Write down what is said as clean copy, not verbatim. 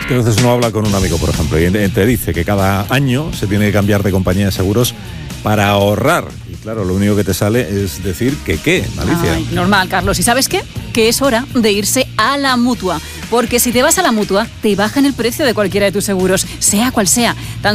Que a veces uno habla con un amigo, por ejemplo, y te dice que cada año se tiene que cambiar de compañía de seguros para ahorrar. Y claro, lo único que te sale es decir que ¿qué, Alicia? Ay, normal, Carlos. ¿Y sabes qué? Que es hora de irse a la Mutua. Porque si te vas a la Mutua, te bajan el precio de cualquiera de tus seguros, sea cual sea. Tan